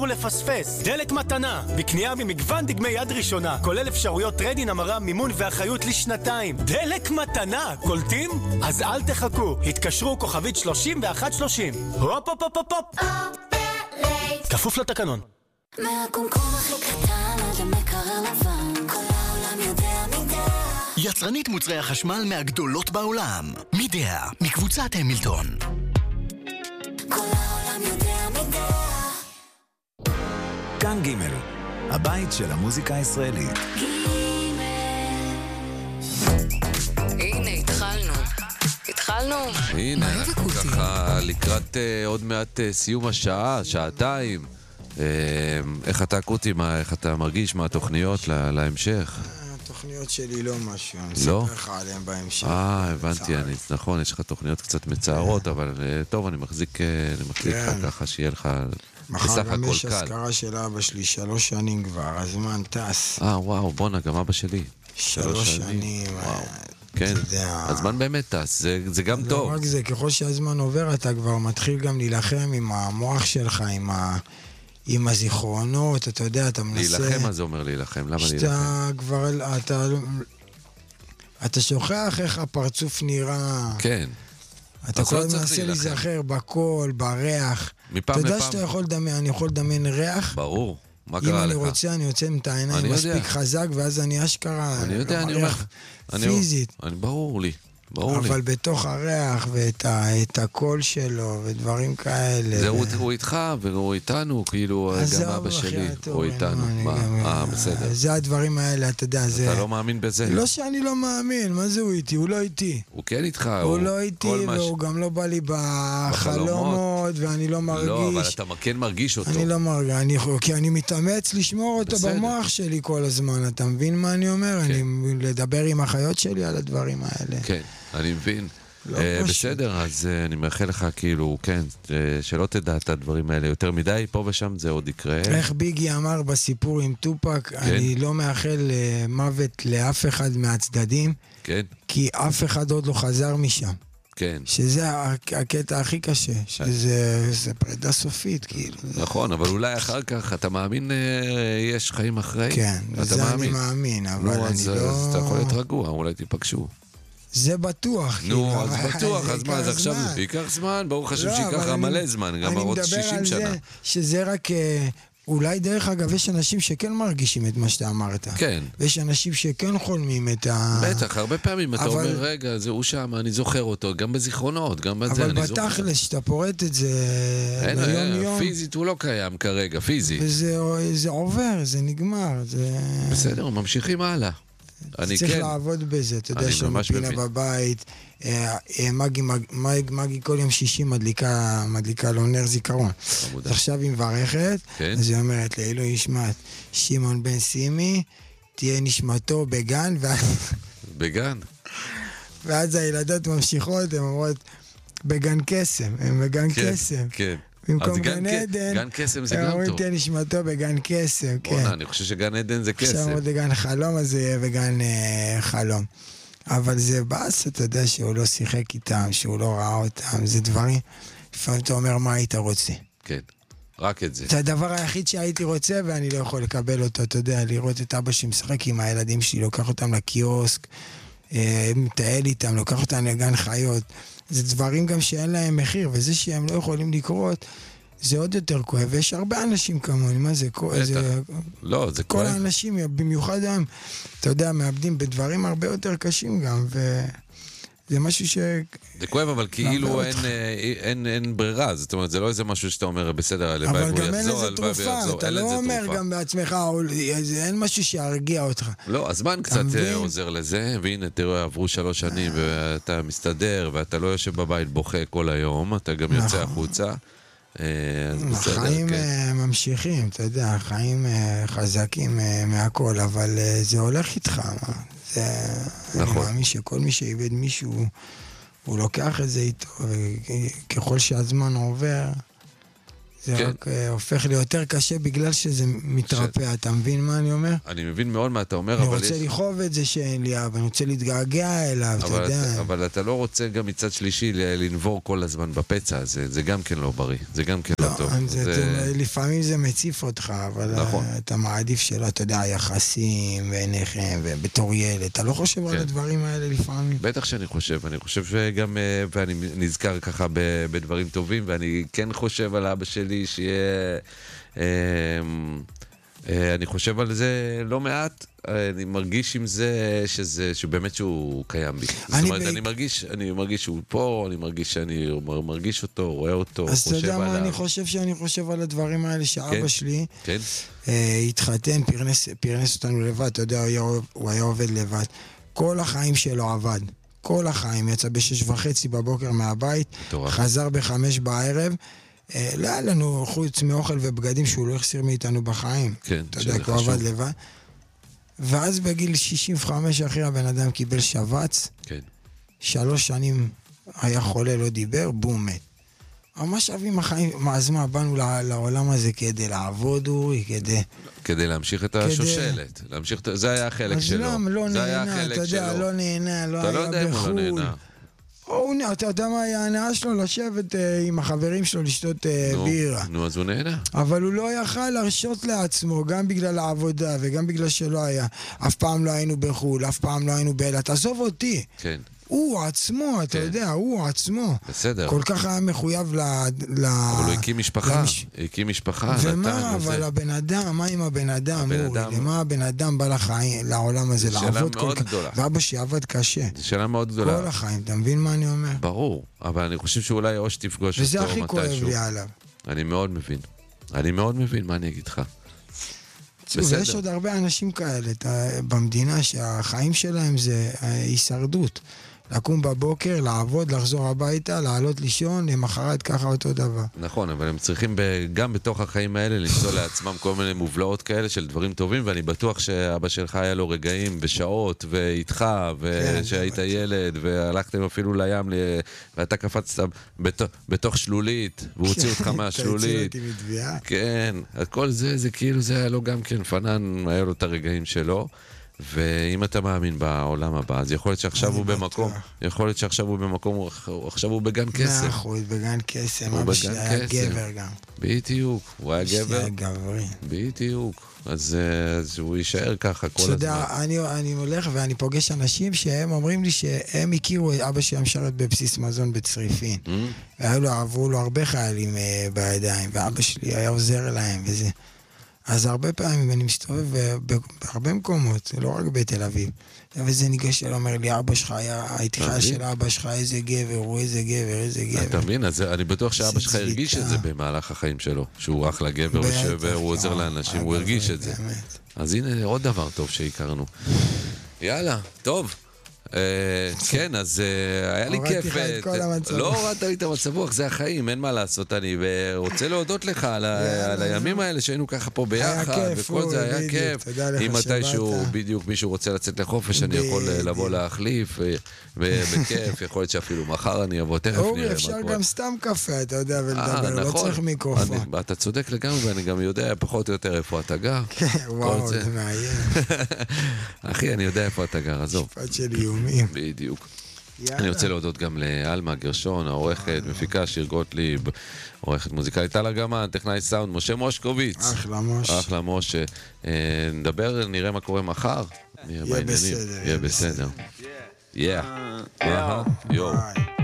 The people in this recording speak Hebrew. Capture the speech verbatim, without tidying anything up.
ולפספס. דלק מתנה, בקנייה ממגוון דגמי יד ראשונה, כולל אפשרויות טריידין, המרה, מימון ואחריות לשנתיים. דלק מתנה, קולטים? אז אל תחכו, התקשרו כוכבית שלושים ואחת שלושים. הופ הופ הופ הופ הופ. כפוף לתקנון. מהקומקום הכי קטן עד המקרר לבן, כל העולם יודע מידה. יצרנית מוצרי החשמל מהגדולות בעולם, מידה, מקבוצת המילטון. כל העולם יודע מידה. כאן ג' הבית של המוזיקה הישראלית. הנה, התחלנו. התחלנו. הנה, אנחנו ככה לקראת uh, עוד מעט uh, סיום השעה, שעתיים. Uh, איך אתה קוטי, מה, איך אתה מרגיש, מה התוכניות לה, להמשך? התוכניות שלי לא משהו, אני לא? אספר לך עליהם בהמשך. אה, הבנתי, אני, נכון, יש לך תוכניות קצת מצערות, אבל uh, טוב, אני מחזיק, uh, אני מחזיק לך ככה שיהיה לך מחר גם יש הזכרה של אבא שלי, שלוש שנים כבר, הזמן טס. אה, וואו, בונה, גם אבא שלי. שלוש שנים, וואו. כן, הזמן באמת טס, זה, זה גם טוב. לא רק זה, ככל שהזמן עובר אתה כבר מתחיל גם להילחם עם המוח שלך, עם, ה... עם הזיכרונות, אתה יודע, אתה מנסה... להילחם, מה זה אומר להילחם? למה שאתה להילחם? כבר, אתה, אתה שוכח איך הפרצוף נראה. כן. אתה כל הזמן מנסה להיזכר בקול, בריח. מפעם אתה יודע לפעם. שאתה יכול לדמיין, אני יכול לדמיין ריח? ברור. מה קרה לך? אם אני רוצה, אני יוצא את העיניים מספיק חזק, ואז אני אשכרה... אני יודע, אני אומר... פיזית. ברור לי, ברור לי. אבל בתוך הריח ואת הקול שלו ודברים כאלה. זה הוא איתך והוא איתנו, כאילו גם אבא שלי, הוא איתנו. אה, בסדר. זה הדברים האלה, אתה יודע, זה... אתה לא מאמין בזה? לא שאני לא מאמין, מה זה הוא איתי? הוא לא איתי. הוא כן איתך. הוא לא איתי, והוא גם לא בא לי בחלומות, ואני לא מרגיש. לא, אבל אתה כן מרגיש אותו. אני לא מרגיש, כי אני מתאמץ לשמור אותו במוח שלי כל הזמן, אתה מבין מה אני אומר? אני לדבר עם החיות שלי על הדברים האלה. כן, אני מבין. בסדר, אז אני מאחל לך כאילו, כן, שלא תדע את הדברים האלה יותר מדי, פה ושם זה עוד יקרה. איך ביגי אמר בסיפור עם טופק, אני לא מאחל מוות לאף אחד מהצדדים, כי אף אחד עוד לא חזר משם. כן. שזה הקטע הכי קשה, שזה פרידה סופית, כאילו. נכון, אבל אולי אחר כך, אתה מאמין, יש חיים אחרי? כן, זה אני מאמין, אבל אני לא... אז אתה יכול להיות רגוע, אולי תיפגשו. זה בטוח. נו, אז בטוח, אז מה, אז עכשיו ייקח זמן, ברוך השם שיקח מלא זמן, גם עוד שישים שנה. אני מדבר על זה שזה רק... אולי דרך אגב יש אנשים שכן מרגישים את מה שאתה אמרת. כן. ויש אנשים שכן חולמים את ה... בטח, הרבה פעמים אתה אומר, רגע, זה הוא שם, אני זוכר אותו, גם בזיכרונות, גם בזה אני זוכר. אבל בתכלס, שאתה פורט את זה ביום יום... פיזית הוא לא קיים כרגע, פיזית. וזה עובר, זה נגמר, זה... בסדר, ממשיכים הלאה. צריך לעבוד בזה, אתה יודע שמפינה בבית, מגי, מגי כל יום שישי מדליקה, מדליקה לו נר זיכרון. עכשיו היא מברכת, אז היא אומרת לאלוהי ישמעת, שמעון בן סימי, תהיה נשמתו בגן, בגן? ואז הילדות ממשיכות, הן אומרות, בגן קסם, הן בגן קסם. כן. במקום גן עדן, גן קסם זה גם טוב. אומרים תהיה נשמתו בגן קסם, כן. בונה, אני חושב שגן עדן זה קסם. עכשיו אומרת לגן חלום, אז זה יהיה בגן חלום. אבל זה בס, אתה יודע שהוא לא שיחק איתם, שהוא לא ראה אותם, זה דברים. לפעמים אתה אומר, מה היית רוצה? כן, רק את זה. זה הדבר היחיד שהייתי רוצה, ואני לא יכול לקבל אותו, אתה יודע, לראות את אבא שמשחק עם הילדים שלי, לוקח אותם לקיוסק, מטייל איתם, לוקח אותם לגן חיות. זה דברים גם שאין להם מחיר, וזה שהם לא יכולים לקרות, זה עוד יותר כואב, ויש הרבה אנשים כמוני, מה זה? לא, זה כל האנשים, במיוחד הם, אתה יודע, מאבדים בדברים הרבה יותר קשים גם, וזה משהו ש... זה כואב, אבל כאילו אין ברירה, זאת אומרת, זה לא איזה משהו שאתה אומר, בסדר, הלוואי והוא יחזור, הלוואי ויחזור, אתה לא אומר גם בעצמך, אין משהו שירגיע אותך. לא, הזמן קצת עוזר לזה, והנה, תראו, עברו שלוש שנים, ואתה מסתדר, ואתה לא יושב בבית בוכה כל היום, אתה גם יוצא החוצה. החיים ממשיכים, אתה יודע, החיים חזקים מהכל, אבל זה הולך איתך. אני מאמין שכל מי שאיבד מישהו, הוא לוקח את זה איתו, וככל שהזמן עובר, זה כן. רק אה, הופך לי יותר קשה בגלל שזה מתרפא, אתה מבין מה אני אומר? אני מבין מאוד מה אתה אומר, אני אבל רוצה יש... לכאוב את זה שאין לי אבא, אני רוצה להתגעגע אליו, אתה אבל, יודע. אתה, אבל אתה לא רוצה גם מצד שלישי ל- לנבור כל הזמן בפצע הזה, זה גם כן לא בריא, זה גם כן לא, לא, טוב. זה, זה... זה, לפעמים זה מציף אותך, אבל נכון. נכון. אתה מעדיף שלא, אתה יודע, יחסים ועיניכם, ובתור ילד, אתה לא חושב כן. על הדברים האלה לפעמים? בטח שאני חושב, אני חושב שגם, אה, ואני נזכר ככה ב- בדברים טובים, ואני כן חושב על אבא שלי שיהיה... אה, אה, אני חושב על זה לא מעט, אני מרגיש עם זה שזה, שבאמת שהוא קיים בי. זאת אומרת, ב... אני מרגיש, אני מרגיש שהוא פה, אני מרגיש שאני מרגיש אותו, רואה אותו, אז חושב עליו. אז אתה יודע מה אני חושב שאני חושב על הדברים האלה, שאבא כן, שלי כן. אה, התחתן, פרנס, פרנס אותנו לבד, אתה יודע, הוא היה, הוא היה עובד לבד. כל החיים שלו עבד. כל החיים, יצא בשש וחצי בבוקר מהבית, מטורף. חזר בחמש בערב, אה, לא היה לנו חוץ מאוכל ובגדים שהוא לא החסיר מאיתנו בחיים. כן, אתה יודע, שזה כי הוא חשוב. עבד לבד. ואז בגיל שישים וחמש אחרי הבן אדם קיבל שבץ, כן. שלוש שנים היה חולה, לא דיבר, בום, מת. ממש אבים החיים, אז מה, באנו לעולם הזה כדי לעבוד, אורי, כדי... כדי להמשיך את כדי- השושלת, להמשיך את... זה היה החלק אז שלו. למה, לא זה היה נהנה, החלק אתה יודע, שלו. לא נהנה, לא אתה לא היה יודע אם הוא לא בחו"ל. נהנה. או, אתה יודע מה היה ההנאה שלו? לשבת אה, עם החברים שלו, לשתות אה, נו, בירה. נו, אז הוא נהנה. אבל הוא לא יכל להרשות לעצמו, גם בגלל העבודה וגם בגלל שלא היה. אף פעם לא היינו בחו"ל, אף פעם לא היינו באילת. עזוב אותי. כן. הוא עצמו, אתה כן. יודע, הוא עצמו. בסדר. כל כך היה מחויב ל... ל... אבל הוא הקים משפחה, למש- הקים משפחה, נתן ומה, וזה. אבל הבן אדם, מה עם הבן אדם? הבן אורי? אדם- למה הבן אדם בא לחיים, לעולם הזה, זו שאלה לעבוד כל מאוד כך... גדולה. ואבא שעבד קשה. זו שאלה מאוד כל גדולה. החיים, אתה מבין מה אני אומר? ברור, אבל אני חושב שאולי או שתפגוש וזה אותו הכי כואב מתישהו. לי עליו. אני מאוד מבין. אני מאוד מבין, מה אני אגיד לך? בסדר. בסדר. ויש עוד הרבה אנשים כאלה אתה- במדינה שהחיים שלהם זה אה, הישרדות. לקום בבוקר, לעבוד, לחזור הביתה, לעלות לישון, למחרת ככה אותו דבר. נכון, אבל הם צריכים ב- גם בתוך החיים האלה למצוא לעצמם כל מיני מובלעות כאלה של דברים טובים, ואני בטוח שאבא שלך היה לו רגעים ושעות, ואיתך, ושהיית זה ילד, והלכתם אפילו לים, ל- ואתה קפצת בת- בתוך שלולית, והוא הוציא אותך אתה מהשלולית. הציל אותי מתביעה. כן, כל זה, זה כאילו, זה היה לו גם כן, פנן, היה לו את הרגעים שלו. ואם אתה מאמין בעולם הבא, אז יכול להיות שעכשיו אני הוא בטוח. במקום, יכול להיות שעכשיו הוא במקום, הוא- עכשיו הוא בגן מאה קסם. אחוז, בגן קסם. הוא אבא שלי בגן היה קסם. גבר גם. בדיוק, הוא היה אבא שלי גבר, היה גברי. בדיוק, אז, אה, אז הוא יישאר ככה כל אתה הזמן. יודע, אני, אני הולך ואני פוגש אנשים שהם אומרים לי שהם הכירו, אבא שלי משרת בבסיס מזון בצריפין. Mm? והיו לו, עברו לו הרבה חיילים אה, בידיים, ואבא שלי היה עוזר להם וזה. אז הרבה פעמים אני מסתובב אה, ב- בהרבה מקומות, לא רק בתל אביב. וזה ניגש אליו, אומר לי, אבא שלך היה, הייתך מבין? של אבא שלך, איזה גבר, הוא איזה גבר, איזה אתה גבר. מבין? אז אני בטוח שאבא זה שלך הרגיש צביקה. את זה במהלך החיים שלו, שהוא אחלה גבר בטח, וש- והוא עוזר אה, לאנשים, הוא אה, הרגיש גברי, את זה. באמת. אז הנה עוד דבר טוב שהכרנו. יאללה, טוב. אה, כן, אז אה, היה לי הורדתי כיף. לך את אה, כל ת- המצב לא רוח. הורדת לי את המצב רוח, זה החיים, אין מה לעשות. אני רוצה להודות לך על ה- יאללה, על הימים האלה שהיינו ככה פה היה ביחד, כיף, וכל זה אורי, היה בדיוק. כיף. תודה לך אם מתישהו, שבאת. בדיוק מישהו רוצה לצאת לחופש, אני יכול אה, לבוא בדיוק. להחליף, אה, ובכיף, יכול להיות שאפילו מחר אני אבוא, תכף אורי, נראה מה אפשר קורה. גם סתם קפה, אתה יודע, אה, ולדבר, לא נכון. צריך מיקרופון. אני- אתה צודק לגמרי, ואני גם יודע פחות או יותר איפה אתה גר. כן, וואו, זה. זה מאיים. אחי, אני יודע איפה אתה גר, עזוב. משפט של איומים. בדיוק. יאללה. אני רוצה להודות גם לאלמה גרשון, העורכת, מפיקה שיר גוטליב, עורכת מוזיקלית על הגמה, טכנאי סאונד, משה מושקוביץ. אחלה משה. אחלה משה. אה, נדבר, נראה מה קורה מחר. נראה יהיה בעניינים. בסדר, יהיה יהיה בסדר. יאה. יואו. ביי.